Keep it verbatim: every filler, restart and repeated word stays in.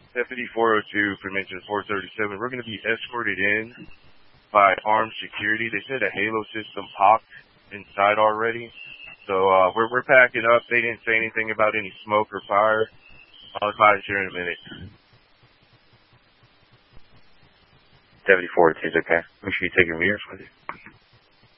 Deputy four oh two for mention four thirty-seven. We're going to be escorted in by armed security. They said a Halo system popped inside already. So uh, we're we're packing up. They didn't say anything about any smoke or fire. I'll advise you in a minute. Deputy four oh two is okay. Make sure you take your meters with you.